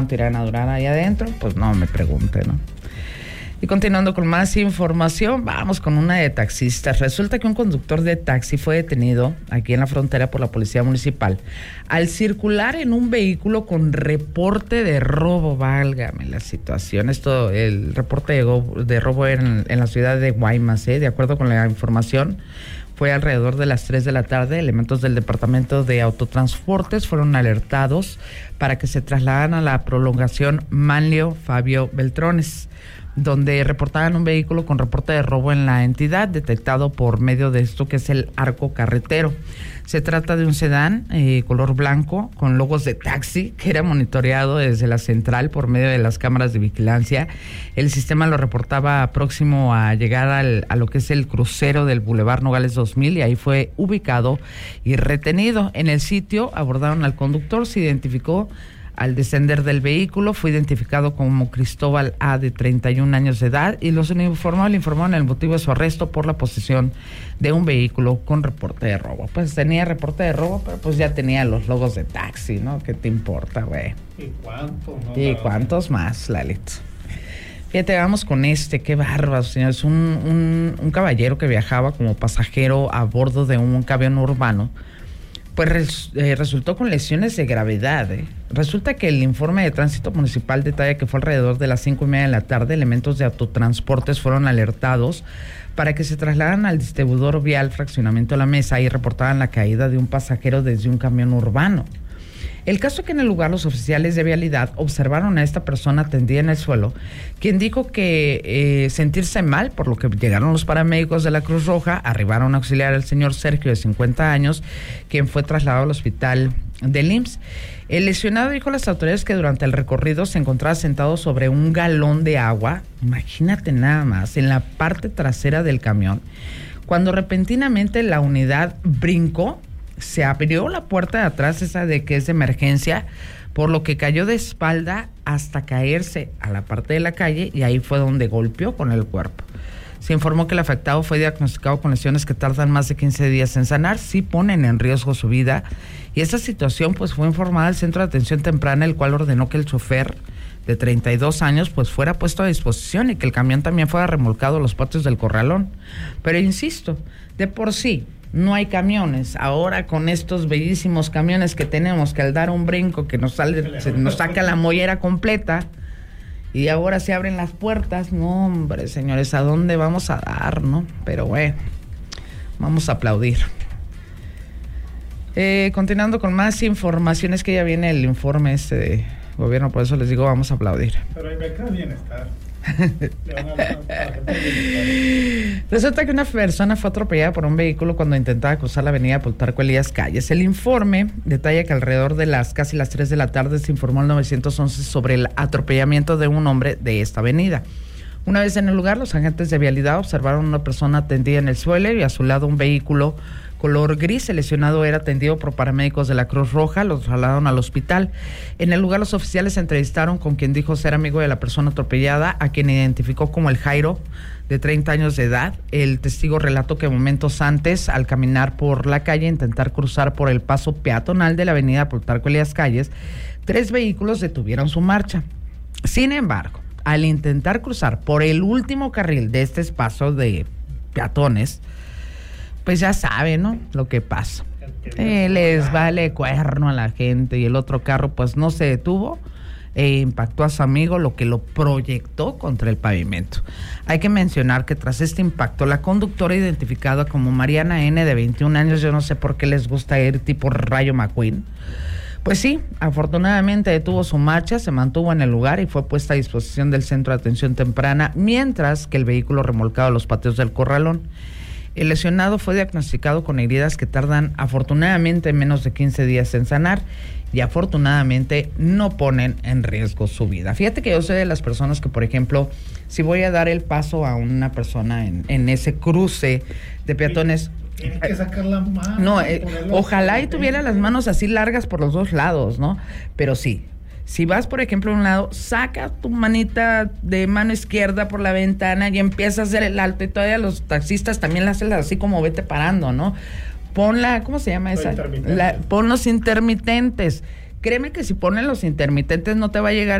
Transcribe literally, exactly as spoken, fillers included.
irán a durar ahí adentro, pues no me pregunte, ¿no? Y continuando con más información, vamos con una de taxistas. Resulta que un conductor de taxi fue detenido aquí en la frontera por la policía municipal al circular en un vehículo con reporte de robo. Válgame la situación. Esto, el reporte de, go, de robo era en, en la ciudad de Guaymas, ¿eh? De acuerdo con la información, fue alrededor de las tres de la tarde. Elementos del Departamento de Autotransportes fueron alertados para que se trasladaran a la prolongación Manlio Fabio Beltrones, donde reportaban un vehículo con reporte de robo en la entidad, detectado por medio de esto que es el arco carretero. Se trata de un sedán eh, color blanco con logos de taxi que era monitoreado desde la central por medio de las cámaras de vigilancia. El sistema lo reportaba próximo a llegar al, a lo que es el crucero del Boulevard Nogales dos mil, y ahí fue ubicado y retenido. En el sitio abordaron al conductor, se identificó. Al descender del vehículo fue identificado como Cristóbal A, de treinta y un años de edad, y los uniformados le informaron el motivo de su arresto por la posesión de un vehículo con reporte de robo. Pues tenía reporte de robo, pero pues ya tenía los logos de taxi, ¿no? ¿Qué te importa, güey? ¿Y cuántos? No, ¿Y cuántos más, Lalito? Fíjate, vamos con este, qué bárbaro, señores. Un, un, un caballero que viajaba como pasajero a bordo de un camión urbano, pues res, eh, resultó con lesiones de gravedad. ¿eh? Resulta que el informe de tránsito municipal detalla que fue alrededor de las cinco y media de la tarde. Elementos de autotransportes fueron alertados para que se trasladaran al distribuidor vial Fraccionamiento La Mesa y reportaban la caída de un pasajero desde un camión urbano. El caso es que en el lugar los oficiales de vialidad observaron a esta persona tendida en el suelo, quien dijo que eh, sentirse mal, por lo que llegaron los paramédicos de la Cruz Roja, arribaron a auxiliar al señor Sergio, de cincuenta años, quien fue trasladado al hospital del I M S S. El lesionado dijo a las autoridades que durante el recorrido se encontraba sentado sobre un galón de agua, imagínate nada más, en la parte trasera del camión, cuando repentinamente la unidad brincó. Se abrió la puerta de atrás, esa de que es de emergencia, por lo que cayó de espalda hasta caerse a la parte de la calle, y ahí fue donde golpeó con el cuerpo. Se informó que el afectado fue diagnosticado con lesiones que tardan más de quince días en sanar, sí ponen en riesgo su vida, y esta situación pues fue informada al Centro de Atención Temprana, el cual ordenó que el chofer de treinta y dos años pues fuera puesto a disposición y que el camión también fuera remolcado a los patios del corralón. Pero insisto, de por sí no hay camiones. Ahora con estos bellísimos camiones que tenemos, que al dar un brinco que nos sale, se nos saca la mollera completa, y ahora se abren las puertas. No, hombre, señores, ¿a dónde vamos a dar, no? Pero bueno, vamos a aplaudir. Eh, continuando con más informaciones, que ya viene el informe este de gobierno, por eso les digo, vamos a aplaudir. Pero hay beca de bienestar. Resulta que una persona fue atropellada por un vehículo cuando intentaba cruzar la avenida Plutarco Elías Calles. El informe detalla que alrededor de las casi las tres de la tarde se informó al nueve once sobre el atropellamiento de un hombre de esta avenida. Una vez en el lugar, los agentes de vialidad observaron a una persona tendida en el suelo y a su lado un vehículo color gris. El lesionado era atendido por paramédicos de la Cruz Roja, lo trasladaron al hospital. En el lugar, los oficiales se entrevistaron con quien dijo ser amigo de la persona atropellada, a quien identificó como el Jairo, de treinta años de edad. El testigo relató que momentos antes, al caminar por la calle, intentar cruzar por el paso peatonal de la avenida Plutarco Elías Calles, tres vehículos detuvieron su marcha. Sin embargo, al intentar cruzar por el último carril de este espacio de peatones, pues ya saben, ¿no? Lo que pasa. Eh, les vale cuerno a la gente, y el otro carro pues no se detuvo e impactó a su amigo, lo que lo proyectó contra el pavimento. Hay que mencionar que tras este impacto, la conductora, identificada como Mariana N, de veintiún años, yo no sé por qué les gusta ir tipo Rayo McQueen, pues sí, afortunadamente detuvo su marcha, se mantuvo en el lugar y fue puesta a disposición del Centro de Atención Temprana, mientras que el vehículo remolcado a los patios del corralón. El lesionado fue diagnosticado con heridas que tardan afortunadamente menos de quince días en sanar, y afortunadamente no ponen en riesgo su vida. Fíjate que yo soy de las personas que, por ejemplo, si voy a dar el paso a una persona en, en ese cruce de peatones, tienes que sacar la mano. No, eh, ojalá y tuviera las manos así largas por los dos lados, ¿no? Pero sí, si vas, por ejemplo, a un lado, saca tu manita de mano izquierda por la ventana y empieza a hacer el alto, y todavía los taxistas también la hacen así como vete parando, ¿no? Pon la, ¿cómo se llama esa? La, pon los intermitentes, créeme que si ponen los intermitentes no te va a llegar